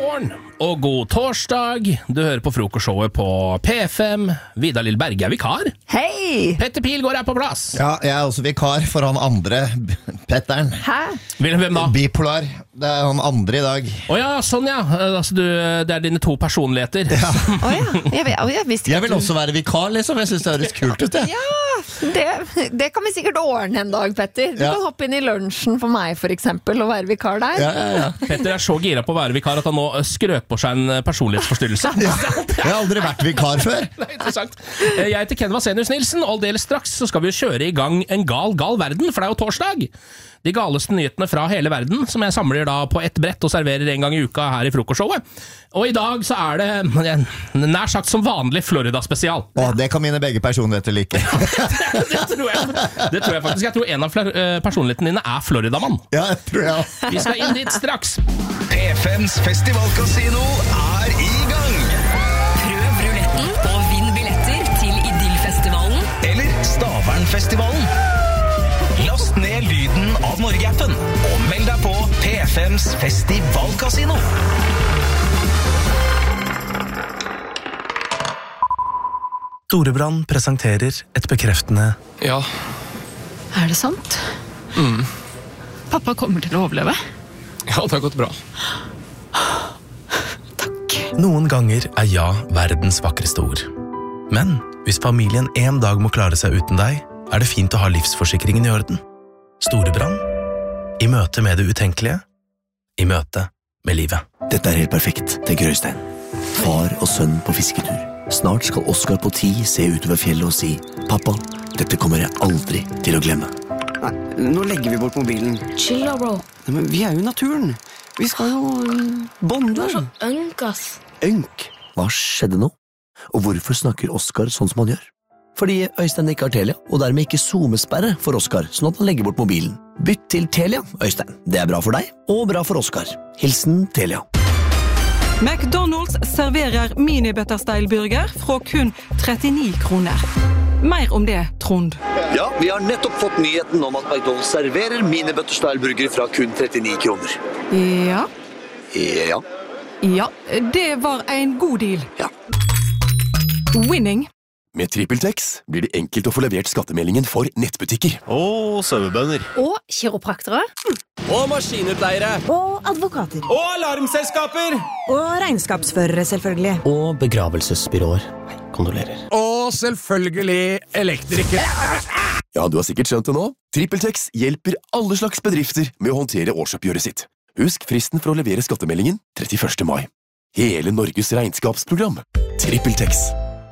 morgen og god torsdag. Du hører på frokostshowet på P5. Vidar Lill Berge er vikar. Hei! Petter Pilgaard er på plass. Ja, jeg er også vikar for han andre Petteren. Hæ? Hvem da? Bipolar. Det er han andre i dag. Åja, sånn ja. Altså, det er dine to personligheter. Ja. Jeg visste ikke Jeg vil også være vikar, liksom. Jeg synes det høres kult ut, det. Ja, det kan vi sikkert ordne en dag, Petter. Du kan hoppe inn i lunsjen for meg, for eksempel, og være vikar der. Ja. Petter er så gira på å være vikar at han nå skrøt på seg en personlighetsforstyrrelse. Ja. Jeg har aldri vært vikar før. Det er interessant. Jeg heter Ken Vasenius Nilsen, og aldeles straks så skal vi jo kjøre i gang en gal verden, for det er jo torsdag. De galeste nyhetene fra hele verden, som jeg samler da på ett brett og serverer en gang i uka her i frokostshowet. Og i dag så er det nær sagt som vanlig Florida-spesial. Det kan mine begge personligheter like. Det tror jeg faktisk. Jeg tror en av personlighetene dine er Florida-mann. Ja, jeg tror jeg. Vi skal inn dit straks. P5s festivalkasino er i gang. Prøv ruletten og vinn billetter til Idyllfestivalen Eller Stavernfestivalen. Last ned lyden av Norge-appen og meld deg på P5s festivalkasino. Storebrand presenterer et bekreftende Ja. Er det sant? Pappa kommer til å overleve. Ja, det har gått bra. Takk. Noen ganger er ja verdens vakreste ord. Men hvis familien en dag må klare seg uten deg, er det fint å ha livsforsikringen i orden. Storebrand. I møte med det utenkelige. I møte med livet. Dette er helt perfekt, tenker Øystein. Far og sønn på fisketur. Snart skal Oskar på 10 se utover fjellet og si «Pappa, dette kommer jeg aldri til å glemme». Nei, nå legger vi bort mobilen. Chill da, bro. Nei, men vi er jo i naturen. Vi skal jo bonde. Du er så ønk, ass. Ønk? Hva skjedde nå? Og hvorfor snakker Oskar sånn som han gjør? Fordi Øystein ikke har Telia, og dermed ikke zoomesperre for Oskar, sånn at han legger bort mobilen. Bytt til Telia, Øystein. Det er bra for deg, og bra for Oskar. Hilsen Telia. McDonald's serverer mini-butterstyle-burger fra kun 39 kroner. Mer om det, Trond. Ja, vi har nettopp fått nyheten om at McDonald's serverer mini-butterstyle-burger fra kun 39 kroner. Ja. Ja. Ja, det var en god deal. Ja. Winning. Med TrippelTex blir det enkelt å få levert skattemeldingen for nettbutikker. Og sauebønder. Og kiropraktere. Og maskinutleiere. Og advokater. Og alarmselskaper. Og regnskapsførere, selvfølgelig. Og begravelsesbyråer. Kondolerer. Og selvfølgelig elektrikere. Ja, du har sikkert skjønt det nå. TrippelTex hjelper alle slags bedrifter med å håndtere årsoppgjøret sitt. Husk fristen for å levere skattemeldingen 31. mai. Hele Norges regnskapsprogram. TrippelTex.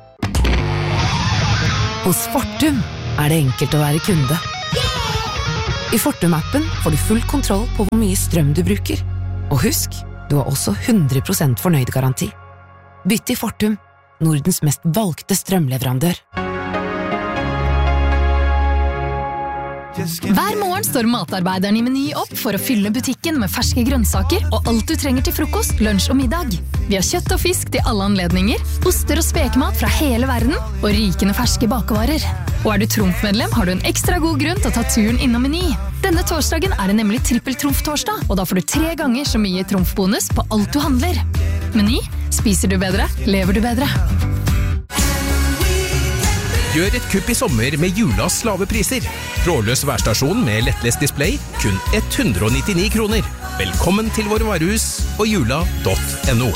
Hos Fortum er det enkelt å være kunde. I Fortum-appen får du full kontroll på hvor mye strøm du bruker. Og husk, du har også 100% fornøyd-garanti. Bytt til Fortum, Nordens mest valgte strømleverandør. Hver morgen står matarbeideren i Meny opp for å fylle butikken med ferske grønnsaker og alt du trenger til frokost, lunsj og middag. Vi har kjøtt og fisk til alle anledninger, oster og spekemat fra hele verden og rikende ferske bakevarer. Og er du Trumf-medlem, har du en ekstra god grunn til å ta turen innom Meny. Denne torsdagen er det nemlig trippel-Trumf-torsdag, og da får du 3 ganger så mye Trumf-bonus på alt du handler. Meny, spiser du bedre, lever du bedre. Gjør et kupp i sommer med Julas lave priser. Trådløs værstasjon med lettlest display, kun 199 kroner. Velkommen til våre varehus og jula.no.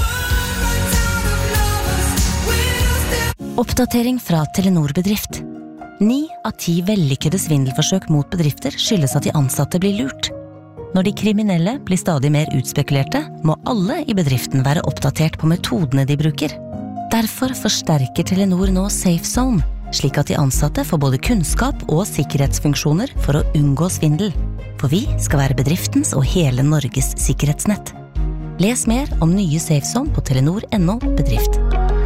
Oppdatering fra Telenor Bedrift. 9 av 10 vellykkede svindelforsøk mot bedrifter skyldes at de ansatte blir lurt. Når de kriminelle blir stadig mer utspekulerte, må alle i bedriften være oppdatert på metodene de bruker. Derfor forsterker Telenor nå Safe Zone, slik at de ansatte får både kunnskap og sikkerhetsfunksjoner for å unngå svindel. For vi skal være bedriftens og hele Norges sikkerhetsnett. Les mer om nye Safe Zone på telenor.no bedrift.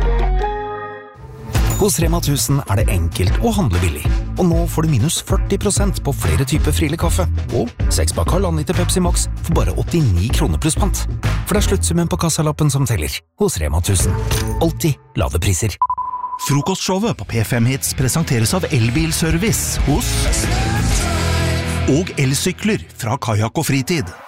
Hos Rema 1000 er det enkelt å handle billig. Og nå får du minus 40% på flere typer Friele kaffe. Og 6-pakk halvannen liter Pepsi Max for bare 89 kroner pluss pant. For det er sluttsummen på kassalappen som teller. Hos Rema 1000. Alltid lave priser. Frokostshowet på P5 Hits presenteres av Elbilservice hos og elsykler fra Kajak og Fritid.